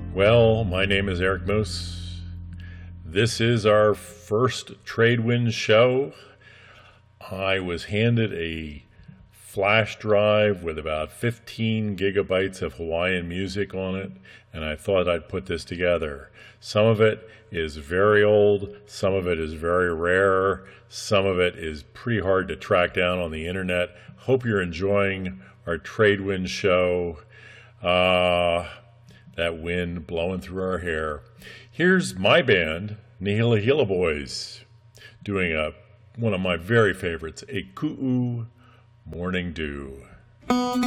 Well, my name is Eric Moose. This is our first Tradewinds show. I was handed a flash drive with about 15 gigabytes of Hawaiian music on it, and I thought I'd put this together. Some of it is very old, some of it is very rare, some of it is pretty hard to track down on the internet. Hope you're enjoying our Tradewinds show. That wind blowing through our hair. Here's my band, Nihila Hila Boys, doing one of my very favorites, a Ku'u Morning Dew.